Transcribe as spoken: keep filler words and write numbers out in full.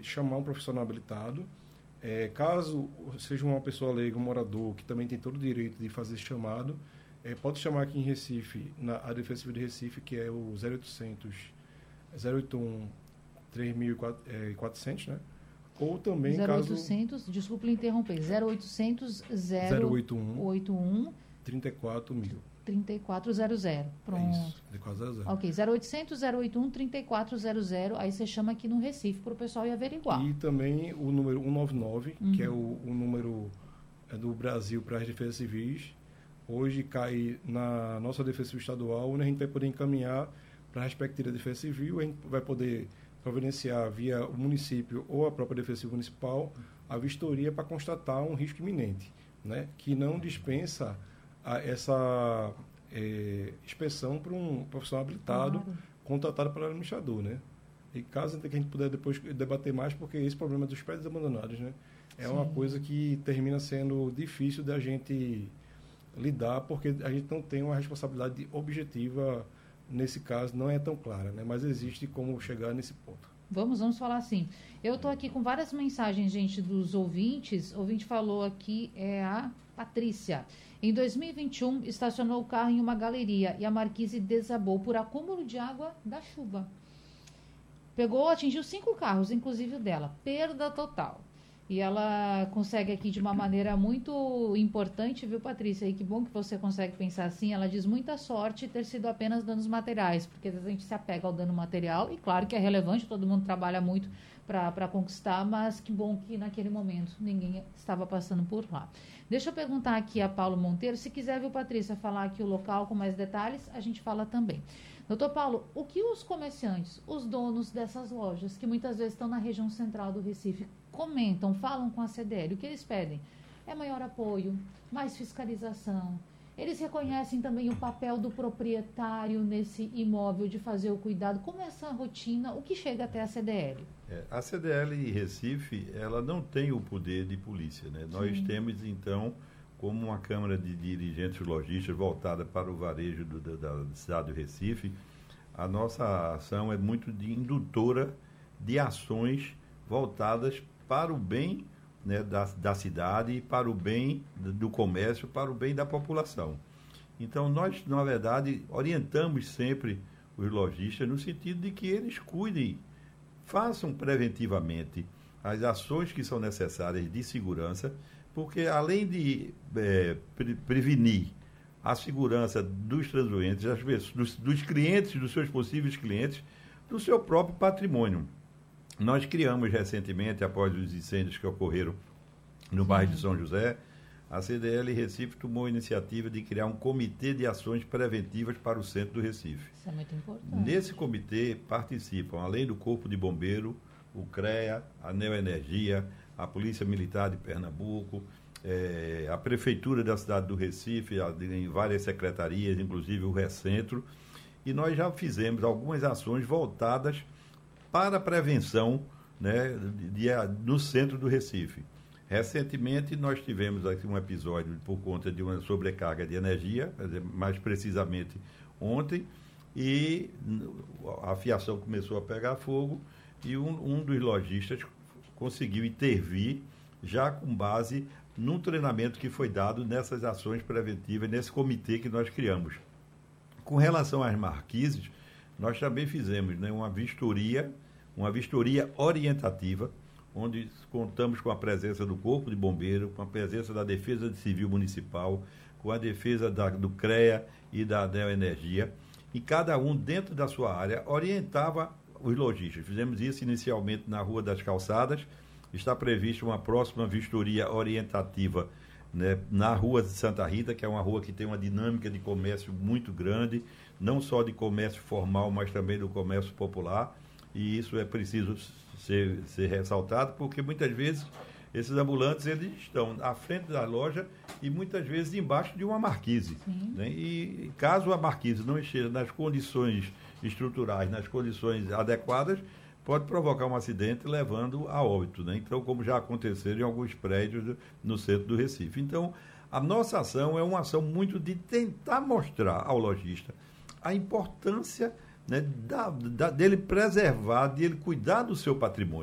chamar um profissional habilitado. É, caso seja uma pessoa leiga, um morador, que também tem todo o direito de fazer esse chamado, é, pode chamar aqui em Recife, na a Defesa Civil de Recife, que é o zero oitocentos, zero oitenta e um, três mil e quatrocentos, né? Ou também zero oitocentos, caso... desculpe lhe interromper, zero oitocentos, zero oito um, oito um, trinta e quatro mil. trinta e quatro zero zero. Pronto. Isso, trinta e quatro zero zero. Ok, zero oitocentos, zero oito um, trinta e quatro zero zero. Aí você chama aqui no Recife para o pessoal ir averiguar. E também o número cento e noventa e nove, Uhum. que é o, o número é, do Brasil para as defesas civis. Hoje cai na nossa Defesa Civil Estadual, onde a gente vai poder encaminhar para a respectiva Defesa Civil. A gente vai poder providenciar via o município ou a própria Defesa Civil Municipal a vistoria para constatar um risco iminente, né? Que não dispensa a, essa é, inspeção para um profissional habilitado, Claro. contratado pelo administrador, né? E caso que a gente puder depois debater mais, porque esse problema dos prédios abandonados, né? É Sim. uma coisa que termina sendo difícil da gente lidar, porque a gente não tem uma responsabilidade objetiva nesse caso, não é tão clara, né? Mas existe como chegar nesse ponto. Vamos, vamos falar assim. Eu estou aqui com várias mensagens, gente, dos ouvintes. O ouvinte falou aqui, é a Patrícia. Em dois mil e vinte e um, estacionou o carro em uma galeria e a marquise desabou por acúmulo de água da chuva. Pegou, atingiu cinco carros, inclusive o dela. Perda total. E ela consegue aqui de uma maneira muito importante, viu, Patrícia? E que bom que você consegue pensar assim. Ela diz muita sorte ter sido apenas danos materiais, porque às vezes a gente se apega ao dano material, e claro que é relevante, todo mundo trabalha muito para conquistar, mas que bom que naquele momento ninguém estava passando por lá. Deixa eu perguntar aqui a Paulo Monteiro, se quiser, viu, Patrícia, falar aqui o local com mais detalhes, a gente fala também. Doutor Paulo, o que os comerciantes, os donos dessas lojas, que muitas vezes estão na região central do Recife, comentam, falam com a C D L, o que eles pedem? É maior apoio, mais fiscalização. Eles reconhecem também o papel do proprietário nesse imóvel de fazer o cuidado. Como é essa rotina? O que chega até a C D L? É, a C D L Recife, ela não tem o poder de polícia, né? Nós temos, então, como uma Câmara de Dirigentes Lojistas voltada para o varejo do, da, da cidade do Recife, a nossa ação é muito de indutora de ações voltadas para o bem, né, da, da cidade e para o bem do comércio, para o bem da população. Então, nós, na verdade, orientamos sempre os lojistas no sentido de que eles cuidem, façam preventivamente as ações que são necessárias de segurança, porque além de é, pre prevenir a segurança dos transeuntes, das pessoas, dos, dos clientes, dos seus possíveis clientes, do seu próprio patrimônio. Nós criamos recentemente, após os incêndios que ocorreram no Sim. bairro de São José, a C D L Recife tomou a iniciativa de criar um comitê de ações preventivas para o centro do Recife. Isso é muito importante. Nesse comitê participam, além do Corpo de Bombeiro, o CREA, a Neoenergia, a Polícia Militar de Pernambuco, é, a Prefeitura da cidade do Recife, a, em várias secretarias, inclusive o Recentro, e nós já fizemos algumas ações voltadas para a prevenção, né, de, de, no centro do Recife. Recentemente, nós tivemos aqui um episódio por conta de uma sobrecarga de energia, mais precisamente ontem, e a fiação começou a pegar fogo e um, um dos lojistas conseguiu intervir já com base num treinamento que foi dado nessas ações preventivas, nesse comitê que nós criamos. Com relação às marquises, nós também fizemos, né, uma vistoria, uma vistoria orientativa, onde contamos com a presença do Corpo de Bombeiro, com a presença da Defesa Civil Municipal, com a defesa da, do CREA e da Neoenergia, e cada um, dentro da sua área, orientava os lojistas. Fizemos isso inicialmente na Rua das Calçadas, está prevista uma próxima vistoria orientativa, né, na Rua de Santa Rita, que é uma rua que tem uma dinâmica de comércio muito grande, não só de comércio formal, mas também do comércio popular, e isso é preciso ser, ser ressaltado, porque muitas vezes esses ambulantes eles estão à frente da loja e muitas vezes embaixo de uma marquise. Né? E caso a marquise não esteja nas condições estruturais, nas condições adequadas, pode provocar um acidente levando a óbito. Né? Então, como já aconteceu em alguns prédios do, no centro do Recife. Então, a nossa ação é uma ação muito de tentar mostrar ao lojista a importância, né, da, da, dele preservar, de ele cuidar do seu patrimônio.